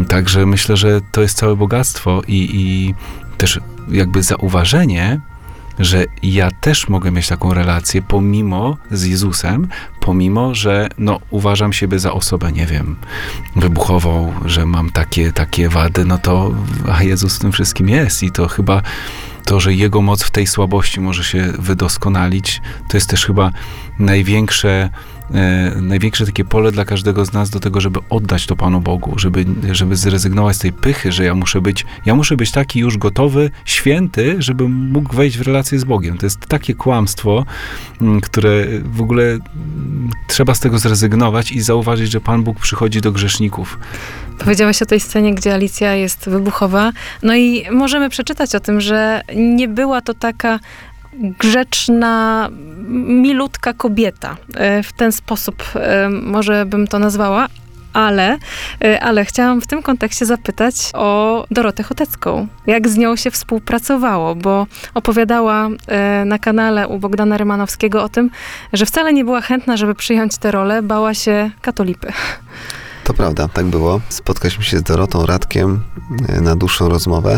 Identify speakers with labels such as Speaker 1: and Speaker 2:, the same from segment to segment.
Speaker 1: Także myślę, że to jest całe bogactwo i też jakby zauważenie, że ja też mogę mieć taką relację z Jezusem, pomimo, że uważam siebie za osobę, nie wiem, wybuchową, że mam takie wady, a Jezus w tym wszystkim jest i to chyba to, że Jego moc w tej słabości może się wydoskonalić, to jest też chyba największe takie pole dla każdego z nas do tego, żeby oddać to Panu Bogu, żeby zrezygnować z tej pychy, że ja muszę być taki już gotowy, święty, żebym mógł wejść w relację z Bogiem. To jest takie kłamstwo, które w ogóle trzeba z tego zrezygnować i zauważyć, że Pan Bóg przychodzi do grzeszników.
Speaker 2: Powiedziałaś o tej scenie, gdzie Alicja jest wybuchowa. No i możemy przeczytać o tym, że nie była to taka grzeczna, milutka kobieta. W ten sposób może bym to nazwała. Ale chciałam w tym kontekście zapytać o Dorotę Chotecką. Jak z nią się współpracowało? Bo opowiadała na kanale u Bogdana Rymanowskiego o tym, że wcale nie była chętna, żeby przyjąć tę rolę. Bała się katolipy.
Speaker 3: To prawda, tak było. Spotkaliśmy się z Dorotą, Radkiem na dłuższą rozmowę,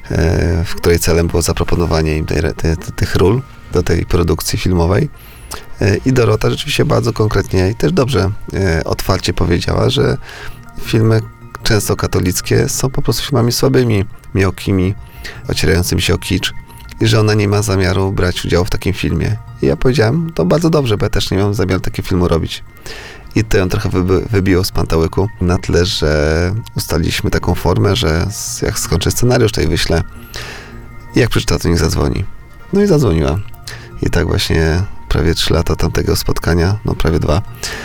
Speaker 3: w której celem było zaproponowanie im tych ról do tej produkcji filmowej. I Dorota rzeczywiście bardzo konkretnie i też dobrze, otwarcie powiedziała, że filmy często katolickie są po prostu filmami słabymi, miałkimi, ocierającymi się o kicz i że ona nie ma zamiaru brać udziału w takim filmie. I ja powiedziałem, to bardzo dobrze, bo ja też nie mam zamiaru takiego filmu robić. I to ją trochę wybiło z pantałyku na tle, że ustaliliśmy taką formę, że jak skończę scenariusz, to jej wyślę i jak przeczyta, to niech zadzwoni. No i zadzwoniła. I tak właśnie prawie 3 lata tamtego spotkania, prawie 2,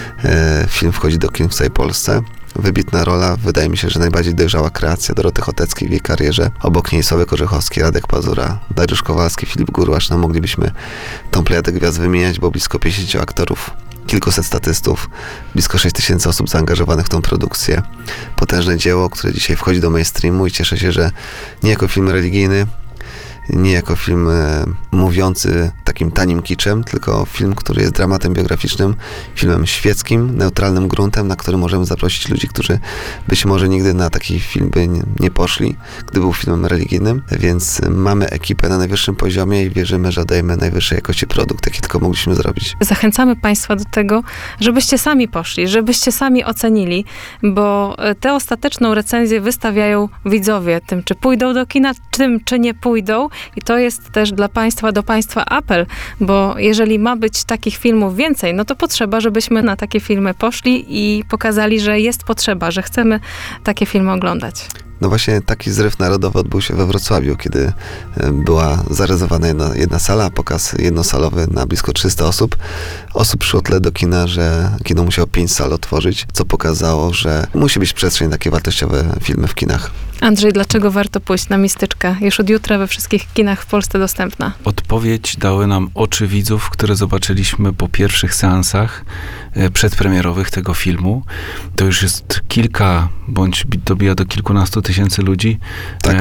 Speaker 3: film wchodzi do kin w całej Polsce. Wybitna rola, wydaje mi się, że najbardziej dojrzała kreacja Doroty Choteckiej w jej karierze. Obok niej Sławek Orzechowski, Radek Pazura, Dariusz Kowalski, Filip Gurłacz. Moglibyśmy tą plejadę gwiazd wymieniać, bo blisko 50 aktorów, kilkuset statystów, blisko 6000 osób zaangażowanych w tą produkcję. Potężne dzieło, które dzisiaj wchodzi do mainstreamu i cieszę się, że nie jako film religijny, nie jako film mówiący takim tanim kiczem, tylko film, który jest dramatem biograficznym, filmem świeckim, neutralnym gruntem, na który możemy zaprosić ludzi, którzy być może nigdy na taki film by nie poszli, gdy był filmem religijnym, więc mamy ekipę na najwyższym poziomie i wierzymy, że dajemy najwyższej jakości produkt, jaki tylko mogliśmy zrobić.
Speaker 2: Zachęcamy Państwa do tego, żebyście sami poszli, żebyście sami ocenili, bo tę ostateczną recenzję wystawiają widzowie, tym czy pójdą do kina, tym czy nie pójdą. I to jest też do Państwa apel, bo jeżeli ma być takich filmów więcej, to potrzeba, żebyśmy na takie filmy poszli i pokazali, że jest potrzeba, że chcemy takie filmy oglądać.
Speaker 3: No właśnie taki zryw narodowy odbył się we Wrocławiu, kiedy była zarezerwowana jedna sala, pokaz jednosalowy na blisko 300 osób. Osób przyszło tyle do kina, że kino musiało 5 sal otworzyć, co pokazało, że musi być przestrzeń na takie wartościowe filmy w kinach.
Speaker 2: Andrzej, dlaczego warto pójść na Mistyczkę? Już od jutra we wszystkich kinach w Polsce dostępna.
Speaker 1: Odpowiedź dały nam oczy widzów, które zobaczyliśmy po pierwszych seansach przedpremierowych tego filmu. To już jest kilka, bądź dobija do kilkunastu tysięcy ludzi,
Speaker 3: tak.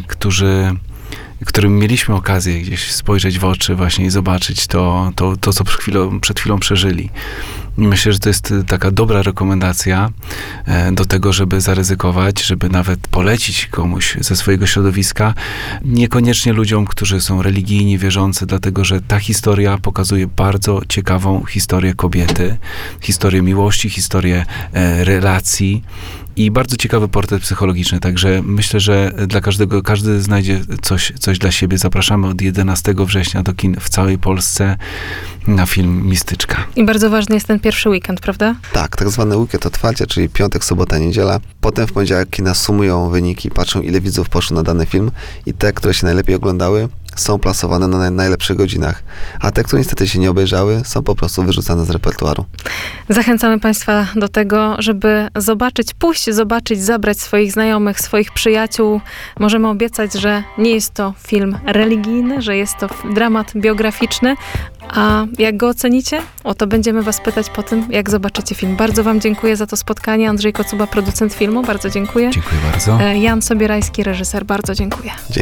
Speaker 1: Którym mieliśmy okazję gdzieś spojrzeć w oczy właśnie i zobaczyć to co przed chwilą przeżyli. Myślę, że to jest taka dobra rekomendacja do tego, żeby zaryzykować, żeby nawet polecić komuś ze swojego środowiska. Niekoniecznie ludziom, którzy są religijni, wierzący, dlatego że ta historia pokazuje bardzo ciekawą historię kobiety, historię miłości, historię relacji i bardzo ciekawy portret psychologiczny. Także myślę, że dla każdy znajdzie coś dla siebie. Zapraszamy od 11 września do kin w całej Polsce na film Mistyczka.
Speaker 2: I bardzo ważny jest ten pierwszy weekend, prawda?
Speaker 3: Tak, tak zwany weekend otwarcia, czyli piątek, sobota, niedziela. Potem w poniedziałek kina sumują wyniki, patrzą ile widzów poszło na dany film i te, które się najlepiej oglądały, są plasowane na najlepszych godzinach, a te, które niestety się nie obejrzały, są po prostu wyrzucane z repertuaru.
Speaker 2: Zachęcamy Państwa do tego, żeby pójść zobaczyć, zabrać swoich znajomych, swoich przyjaciół. Możemy obiecać, że nie jest to film religijny, że jest to dramat biograficzny, a jak go ocenicie? O to będziemy Was pytać po tym, jak zobaczycie film. Bardzo Wam dziękuję za to spotkanie. Andrzej Kocuba, producent filmu, bardzo dziękuję.
Speaker 1: Dziękuję bardzo.
Speaker 2: Jan Sobierajski, reżyser, bardzo dziękuję.